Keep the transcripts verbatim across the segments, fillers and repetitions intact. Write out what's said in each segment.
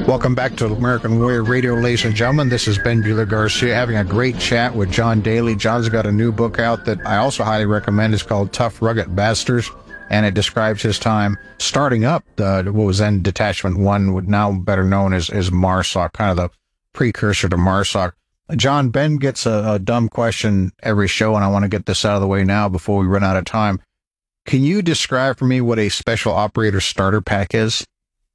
Welcome back to American Warrior Radio, ladies and gentlemen. This is Ben Bueller Garcia having a great chat with John Daly. John's got a new book out that I also highly recommend. It's called Tough Rugged Bastards, and it describes his time starting up uh, what was then Detachment One, now better known as, as MARSOC, kind of the precursor to MARSOC. John, Ben gets a, a dumb question every show, and I want to get this out of the way now before we run out of time. Can you describe for me what a Special Operator Starter Pack is?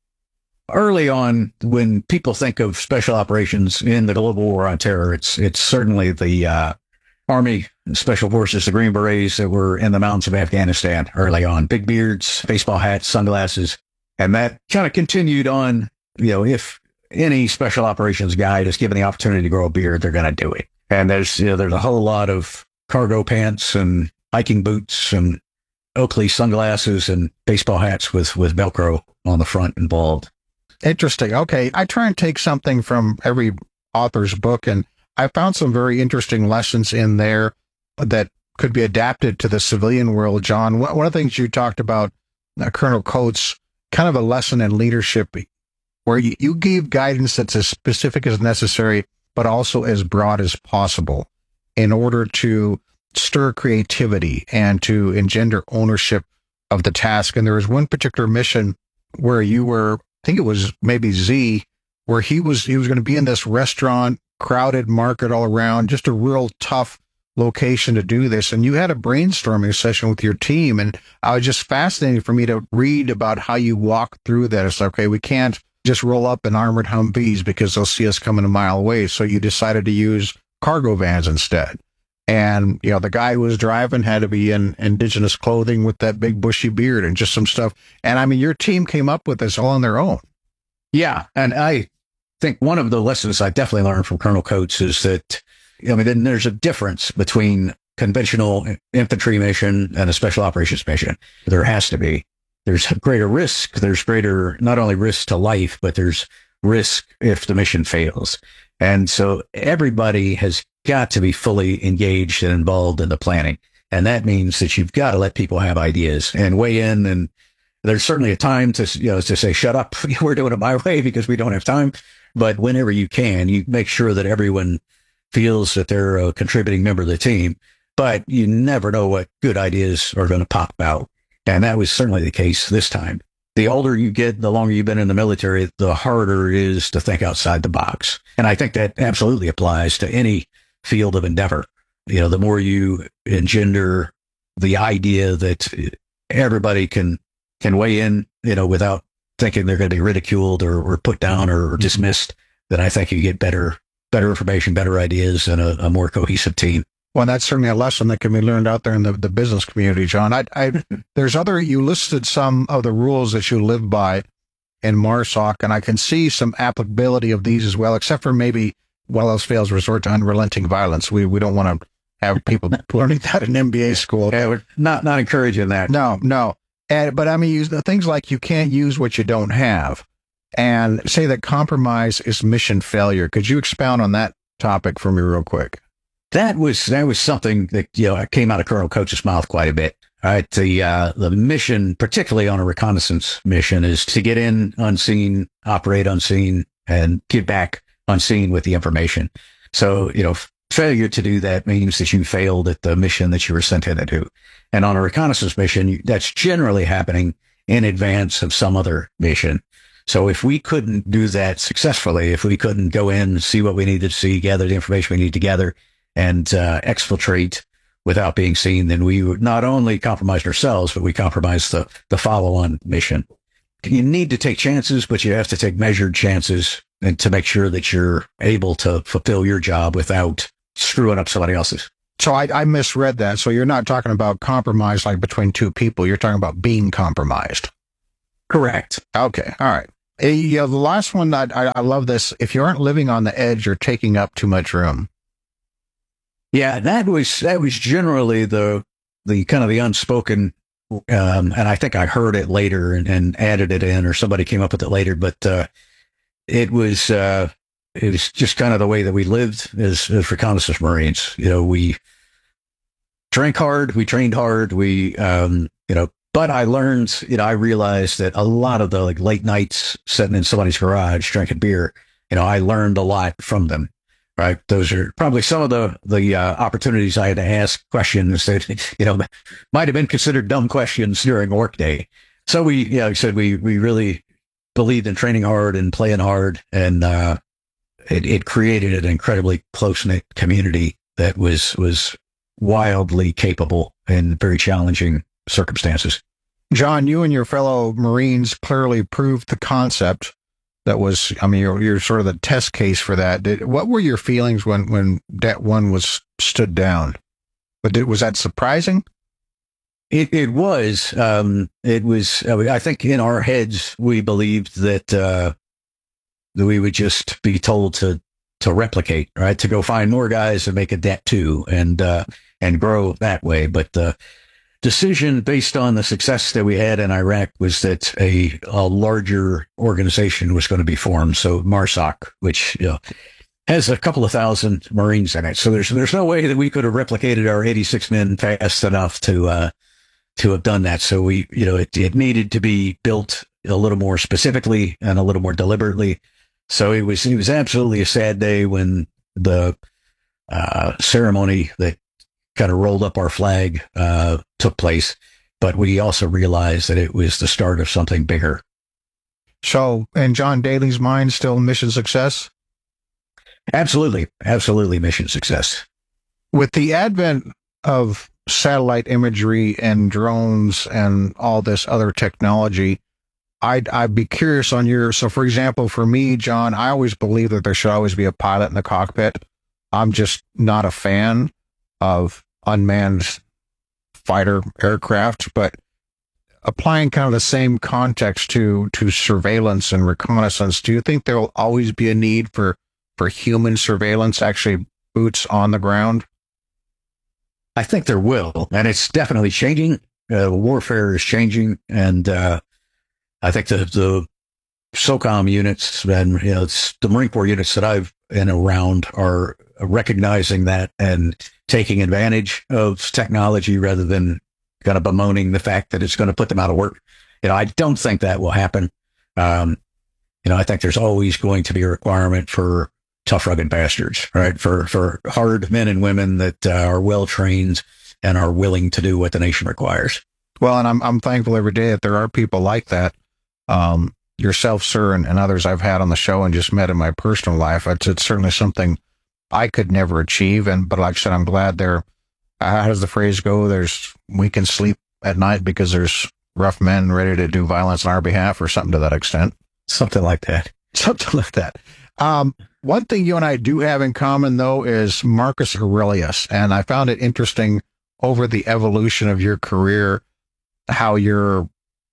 Early on, when people think of special operations in the global war on terror, it's it's certainly the uh, Army Special Forces, the Green Berets that were in the mountains of Afghanistan early on. Big beards, baseball hats, sunglasses. And that kind of continued on. You know, if any special operations guy is given the opportunity to grow a beard, they're going to do it. And there's, you know, there's a whole lot of cargo pants and hiking boots and Oakley sunglasses and baseball hats with, with Velcro on the front involved. Interesting. Okay. I try and take something from every author's book, and I found some very interesting lessons in there that could be adapted to the civilian world. John, one of the things you talked about, uh, Colonel Coates, kind of a lesson in leadership where you, you gave guidance that's as specific as necessary, but also as broad as possible in order to stir creativity and to engender ownership of the task. And there was one particular mission where you were, I think it was maybe Z, where he was, he was going to be in this restaurant, crowded market all around, just a real tough location to do this. And you had a brainstorming session with your team. And I was just fascinated for me to read about how you walk through that. It's like, okay, we can't just roll up in armored Humvees because they'll see us coming a mile away. So you decided to use cargo vans instead. And, you know, the guy who was driving had to be in indigenous clothing with that big bushy beard and just some stuff. And I mean, your team came up with this all on their own. Yeah. And I think one of the lessons I definitely learned from Colonel Coates is that, I mean, then there's a difference between conventional infantry mission and a special operations mission. There has to be. There's greater risk. There's greater, not only risk to life, but there's risk if the mission fails. And so everybody has got to be fully engaged and involved in the planning. And that means that you've got to let people have ideas and weigh in. And there's certainly a time to, you know, to say, shut up, we're doing it my way because we don't have time. But whenever you can, you make sure that everyone feels that they're a contributing member of the team. But you never know what good ideas are going to pop out. And that was certainly the case this time. The older you get, the longer you've been in the military, the harder it is to think outside the box. And I think that absolutely applies to any field of endeavor. You know, the more you engender the idea that everybody can, can weigh in, you know, without thinking they're going to be ridiculed or, or put down or, or dismissed, then I think you get better, better information, better ideas, and a, a more cohesive team. Well, that's certainly a lesson that can be learned out there in the, the business community, John. I, I, there's other, you listed some of the rules that you live by in MARSOC, and I can see some applicability of these as well, except for maybe, well else fails, resort to unrelenting violence. We we don't want to have people learning that in M B A school. Yeah, we're not, not encouraging that. No, no. And, but I mean, use the things like you can't use what you don't have, and say that compromise is mission failure. Could you expound on that topic for me real quick? That was, that was something that, you know, came out of Colonel Coates' mouth quite a bit. All right. The, uh, the mission, particularly on a reconnaissance mission, is to get in unseen, operate unseen, and get back unseen with the information. So, you know, failure to do that means that you failed at the mission that you were sent in to do. And on a reconnaissance mission, that's generally happening in advance of some other mission. So if we couldn't do that successfully, if we couldn't go in, see what we needed to see, gather the information we need to gather, and uh, exfiltrate without being seen, then we would not only compromise ourselves, but we compromise the, the follow-on mission. You need to take chances, but you have to take measured chances and to make sure that you're able to fulfill your job without screwing up somebody else's. So I, I misread that. So you're not talking about compromise like between two people. You're talking about being compromised. Correct. Okay. All right. Uh, yeah, the last one, I, I, I love this. If you aren't living on the edge, you're taking up too much room. Yeah, that was, that was generally the, the kind of the unspoken, um, and I think I heard it later and, and added it in, or somebody came up with it later, but, uh, it was, uh, it was just kind of the way that we lived as, as reconnaissance Marines. You know, we drank hard, we trained hard, we, um, you know, But I learned, you know, I realized that a lot of the like late nights sitting in somebody's garage drinking beer, you know, I learned a lot from them. Right. Those are probably some of the, the uh, opportunities I had to ask questions that, you know, might have been considered dumb questions during workday. So we, yeah, like I said, we, we really believed in training hard and playing hard. And, uh, it, it created an incredibly close knit community that was, was wildly capable in very challenging circumstances. John, you and your fellow Marines clearly proved the concept. That was, I mean, you're, you're sort of the test case for that. Did, what were your feelings when, when that one was stood down? But did, was that surprising? It, it was, um, it was, I think in our heads, we believed that, uh, that we would just be told to, to replicate, right? To go find more guys and make a debt too and, uh, and grow that way. But the decision based on the success that we had in Iraq was that a, a larger organization was going to be formed. So MARSOC, which, you know, has a couple of thousand Marines in it. So there's, there's no way that we could have replicated our eighty-six men fast enough to, uh, to have done that. So we, you know, it, it needed to be built a little more specifically and a little more deliberately. So it was, it was absolutely a sad day when the, uh, ceremony that kind of rolled up our flag, uh, took place, but we also realized that it was the start of something bigger. So, in John Daly's mind, still mission success? Absolutely. Absolutely mission success. With the advent of satellite imagery and drones and all this other technology, I'd, I'd be curious on your, so for example, for me, John, I always believe that there should always be a pilot in the cockpit. I'm just not a fan of unmanned fighter aircraft, but applying kind of the same context to, to surveillance and reconnaissance, do you think there will always be a need for, for human surveillance, actually boots on the ground? I think there will, and it's definitely changing. Uh, warfare is changing, and uh, I think the, the SOCOM units and, you know, it's the Marine Corps units that I've been around are recognizing that and taking advantage of technology rather than kind of bemoaning the fact that it's going to put them out of work. You know, I don't think that will happen. Um, you know, I think there's always going to be a requirement for tough, rugged bastards, right? For, for hard men and women that uh, are well trained and are willing to do what the nation requires. Well, and I'm, I'm thankful every day that there are people like that. Um, yourself, sir, and, and others I've had on the show and just met in my personal life. It's, it's certainly something I could never achieve. And, but like I said, I'm glad there, how does the phrase go? There's, we can sleep at night because there's rough men ready to do violence on our behalf or something to that extent. Something like that. Something like that. Um, one thing you and I do have in common though is Marcus Aurelius. And I found it interesting over the evolution of your career, how your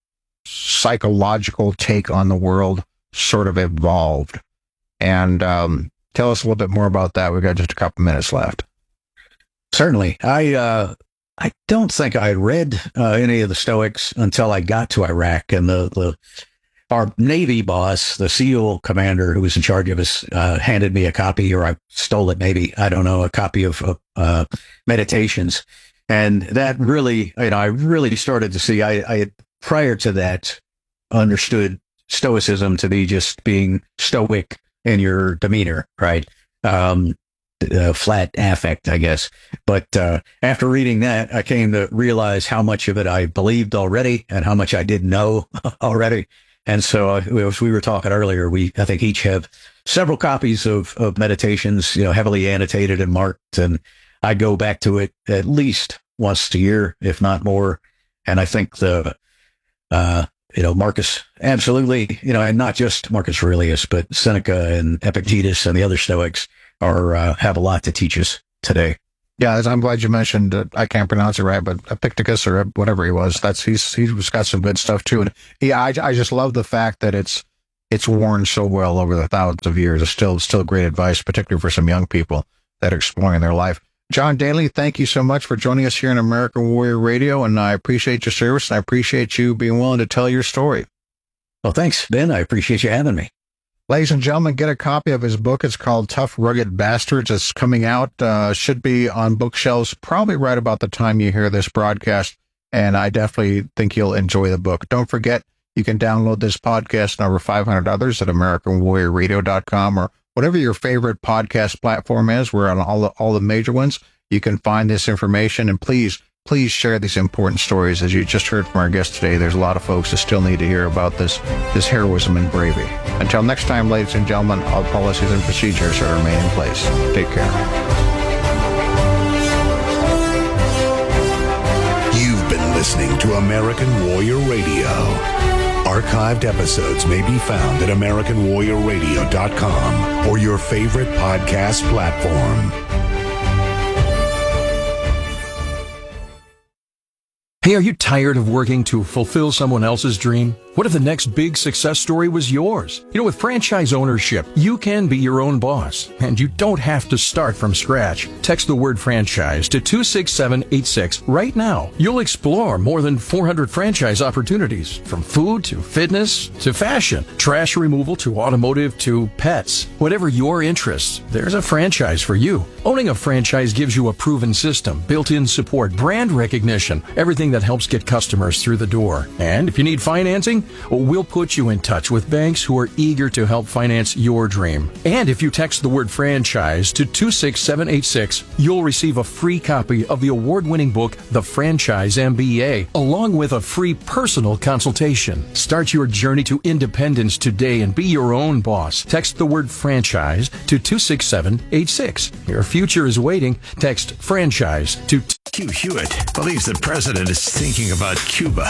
psychological take on the world sort of evolved. And, um, tell us a little bit more about that. We've got just a couple minutes left. Certainly. I, uh, I don't think I read uh, any of the Stoics until I got to Iraq, and the, the, our Navy boss, the SEAL commander who was in charge of us, uh, handed me a copy, or I stole it, maybe, I don't know, a copy of, uh, uh Meditations. And that really, you know, I really started to see, I, I had prior to that understood Stoicism to be just being stoic in your demeanor, right? Um, uh, flat affect, I guess. But uh, after reading that, I came to realize how much of it I believed already and how much I didn't know already. And so, uh, as we were talking earlier, we, I think, each have several copies of, of Meditations, you know, heavily annotated and marked. And I go back to it at least once a year, if not more. And I think the, uh, you know, Marcus, absolutely, you know, and not just Marcus Aurelius, but Seneca and Epictetus and the other Stoics are, uh, have a lot to teach us today. Yeah, I'm glad you mentioned, uh, I can't pronounce it right, but Epictetus or whatever he was, that's, he's, he's got some good stuff too. And yeah, I, I just love the fact that it's, it's worn so well over the thousands of years. It's still, still great advice, particularly for some young people that are exploring their life. John Daly, thank you so much for joining us here on American Warrior Radio, and I appreciate your service, and I appreciate you being willing to tell your story. Well, thanks, Ben. I appreciate you having me. Ladies and gentlemen, get a copy of his book. It's called Tough, Rugged Bastards. It's coming out, uh, should be on bookshelves probably right about the time you hear this broadcast. and I definitely think you'll enjoy the book. Don't forget, you can download this podcast and over five hundred others at American Warrior Radio dot com or whatever your favorite podcast platform is. We're on all the, all the major ones. You can find this information, and please, please share these important stories. As you just heard from our guest today, there's a lot of folks that still need to hear about this, this heroism and bravery. Until next time, ladies and gentlemen, all policies and procedures are remain in place. Take care. You've been listening to American Warrior Radio. Archived episodes may be found at American Warrior Radio dot com or your favorite podcast platform. Hey, are you tired of working to fulfill someone else's dream? What if the next big success story was yours? You know, with franchise ownership, you can be your own boss, and you don't have to start from scratch. Text the word franchise to two six seven eight six right now. You'll explore more than four hundred franchise opportunities, from food to fitness to fashion, trash removal to automotive to pets. Whatever your interests, there's a franchise for you. Owning a franchise gives you a proven system, built-in support, brand recognition, everything that helps get customers through the door. And if you need financing, we'll put you in touch with banks who are eager to help finance your dream. And if you text the word franchise to two six seven eight six, you'll receive a free copy of the award-winning book, The Franchise M B A, along with a free personal consultation. Start your journey to independence today and be your own boss. Text the word franchise to two six seven eight six. Your future is waiting. Text franchise to Hugh Hewitt believes the president is thinking about Cuba.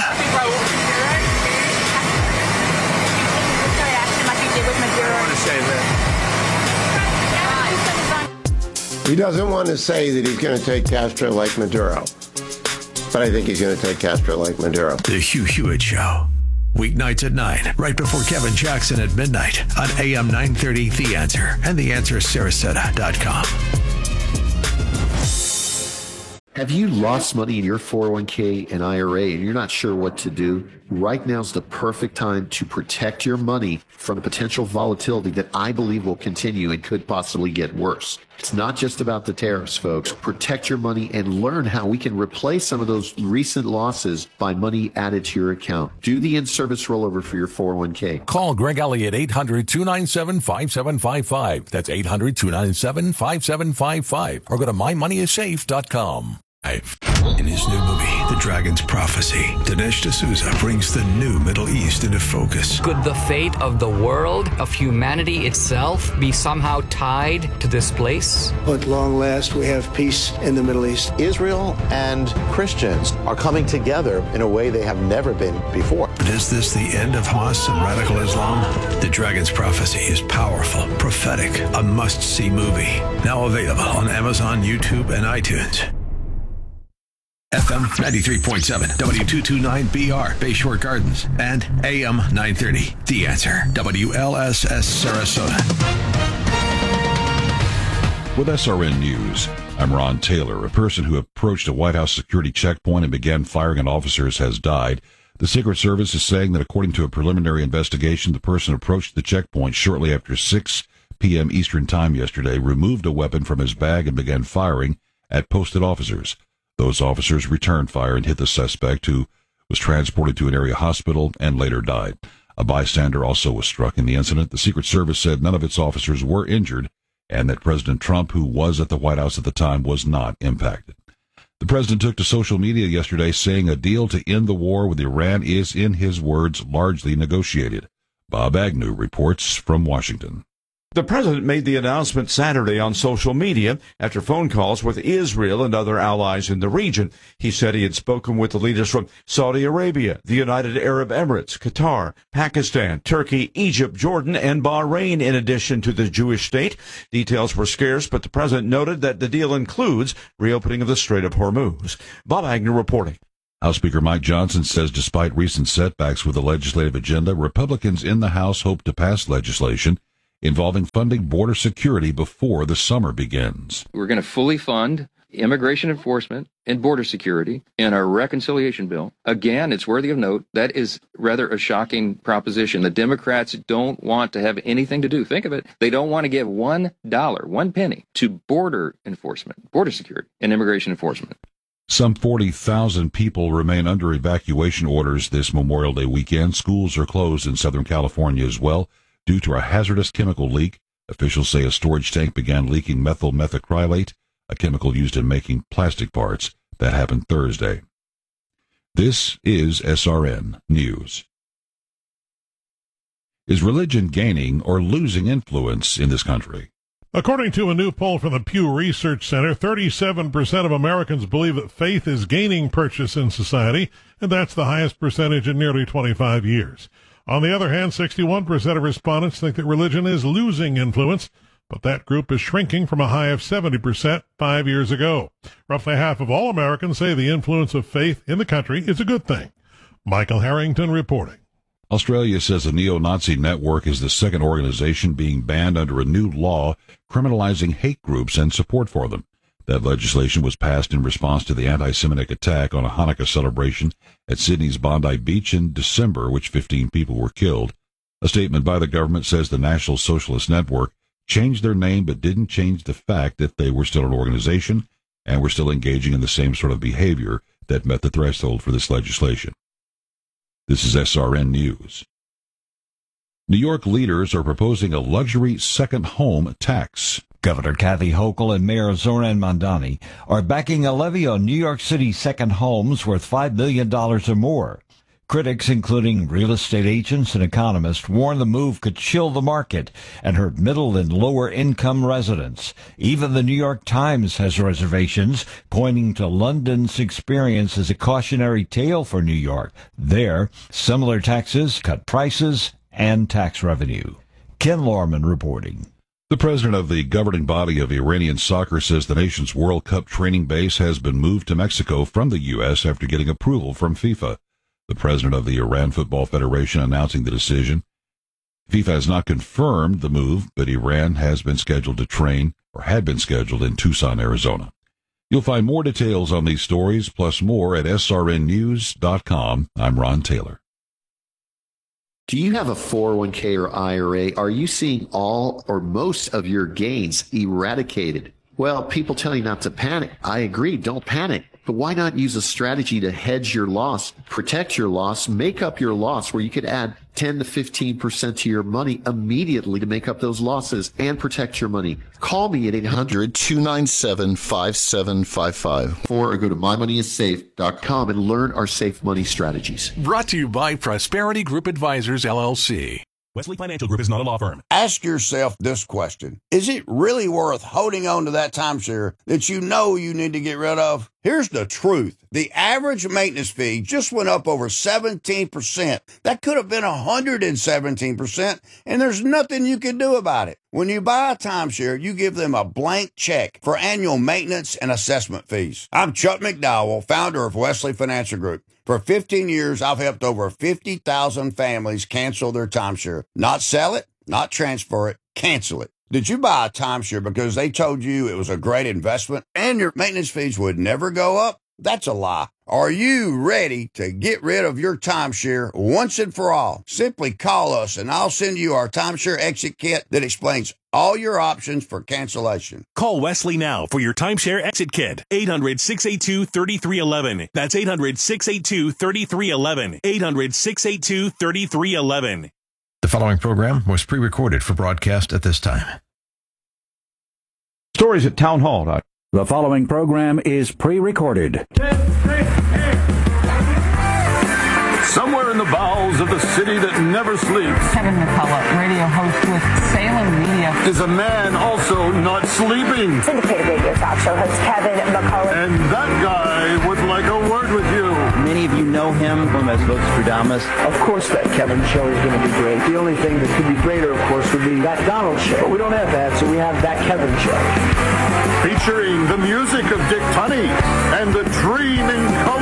He doesn't want to say that he's going to take Castro like Maduro, but I think he's going to take Castro like Maduro. The Hugh Hewitt Show. Weeknights at nine, right before Kevin Jackson at midnight on A M nine thirty, The Answer and the answer sarasota dot com. Have you lost money in your four oh one k and I R A and you're not sure what to do? Right now's the perfect time to protect your money from potential volatility that I believe will continue and could possibly get worse. It's not just about the tariffs, folks. Protect your money and learn how we can replace some of those recent losses by money added to your account. Do the in-service rollover for your four oh one k. Call Greg Elliott, eight hundred, two nine seven, five seven five five. That's eight hundred, two nine seven, five seven five five. Or go to my money is safe dot com. In his new movie, The Dragon's Prophecy, Dinesh D'Souza brings the new Middle East into focus. Could the fate of the world, of humanity itself, be somehow tied to this place? At long last, we have peace in the Middle East. Israel and Christians are coming together in a way they have never been before. But is this the end of Hamas and radical Islam? The Dragon's Prophecy is powerful, prophetic, a must-see movie. Now available on Amazon, YouTube, and iTunes. F M ninety-three point seven, W two twenty-nine B R, Bayshore Gardens, and A M nine thirty, The Answer, W L S S Sarasota. With S R N News, I'm Ron Taylor. A person who approached a White House security checkpoint and began firing at officers has died. The Secret Service is saying that according to a preliminary investigation, the person approached the checkpoint shortly after six p.m. Eastern Time yesterday, removed a weapon from his bag, and began firing at posted officers. Those officers returned fire and hit the suspect, who was transported to an area hospital and later died. A bystander also was struck in the incident. The Secret Service said none of its officers were injured and that President Trump, who was at the White House at the time, was not impacted. The president took to social media yesterday saying a deal to end the war with Iran is, in his words, largely negotiated. Bob Agnew reports from Washington. The president made the announcement Saturday on social media after phone calls with Israel and other allies in the region. He said he had spoken with the leaders from Saudi Arabia, the United Arab Emirates, Qatar, Pakistan, Turkey, Egypt, Jordan, and Bahrain, in addition to the Jewish state. Details were scarce, but the president noted that the deal includes reopening of the Strait of Hormuz. Bob Agnew reporting. House Speaker Mike Johnson says despite recent setbacks with the legislative agenda, Republicans in the House hope to pass legislation involving funding border security before the summer begins. We're going to fully fund immigration enforcement and border security in our reconciliation bill. Again, it's worthy of note, that is rather a shocking proposition. The Democrats don't want to have anything to do. Think of it. They don't want to give one dollar, one penny to border enforcement, border security, and immigration enforcement. Some forty thousand people remain under evacuation orders this Memorial Day weekend. Schools are closed in Southern California as well due to a hazardous chemical leak. Officials say a storage tank began leaking methyl methacrylate, a chemical used in making plastic parts. That happened Thursday. This is S R N News. Is religion gaining or losing influence in this country? According to a new poll from the Pew Research Center, thirty-seven percent of Americans believe that faith is gaining purchase in society, and that's the highest percentage in nearly twenty-five years. On the other hand, sixty-one percent of respondents think that religion is losing influence, but that group is shrinking from a high of seventy percent five years ago. Roughly half of all Americans say the influence of faith in the country is a good thing. Michael Harrington reporting. Australia says a neo-Nazi network is the second organization being banned under a new law criminalizing hate groups and support for them. That legislation was passed in response to the anti-Semitic attack on a Hanukkah celebration at Sydney's Bondi Beach in December, which fifteen people were killed. A statement by the government says the National Socialist Network changed their name but didn't change the fact that they were still an organization and were still engaging in the same sort of behavior that met the threshold for this legislation. This is S R N News. New York leaders are proposing a luxury second home tax. Governor Kathy Hochul and Mayor Zoran Mandani are backing a levy on New York City second homes worth five million dollars or more. Critics, including real estate agents and economists, warn the move could chill the market and hurt middle and lower income residents. Even the New York Times has reservations, pointing to London's experience as a cautionary tale for New York. There, similar taxes cut prices and tax revenue. Ken Lorman reporting. The president of the governing body of Iranian soccer says the nation's World Cup training base has been moved to Mexico from the U S after getting approval from FIFA. The president of the Iran Football Federation announcing the decision. FIFA has not confirmed the move, but Iran has been scheduled to train, or had been scheduled, in Tucson, Arizona. You'll find more details on these stories, plus more, at S R N news dot com. I'm Ron Taylor. Do you have a four oh one k or I R A? Are you seeing all or most of your gains eradicated? Well, people tell you not to panic. I agree, don't panic. But why not use a strategy to hedge your loss, protect your loss, make up your loss, where you could add ten to fifteen percent to your money immediately to make up those losses and protect your money? Call me at eight hundred, two nine seven, five seven five five or go to my money is safe dot com and learn our safe money strategies. Brought to you by Prosperity Group Advisors, L L C. Wesley Financial Group is not a law firm. Ask yourself this question. Is it really worth holding on to that timeshare that you know you need to get rid of? Here's the truth. The average maintenance fee just went up over seventeen percent. That could have been one hundred seventeen percent, and there's nothing you can do about it. When you buy a timeshare, you give them a blank check for annual maintenance and assessment fees. I'm Chuck McDowell, founder of Wesley Financial Group. For fifteen years, I've helped over fifty thousand families cancel their timeshare. Not sell it, not transfer it, cancel it. Did you buy a timeshare because they told you it was a great investment and your maintenance fees would never go up? That's a lie. Are you ready to get rid of your timeshare once and for all? Simply call us and I'll send you our timeshare exit kit that explains all your options for cancellation. Call Wesley now for your timeshare exit kit. eight hundred, six eight two, three three one one. That's eight hundred, six eight two, three three one one. eight hundred, six eight two, three three one one. The following program was pre-recorded for broadcast at this time. Stories at Town Hall. The following program is pre-recorded. Somewhere in the bowels of the city that never sleeps, Kevin McCullough, radio host with Salem Media, is a man also not sleeping. Syndicated radio talk show host Kevin McCullough. And that guy would like a word with you. Many of you know him from as Vostradamus. Of course that Kevin show is going to be great. The only thing that could be greater, of course, would be that Donald show. But we don't have that, so we have that Kevin show. Featuring the music of Dick Tunney and the Dream in Color.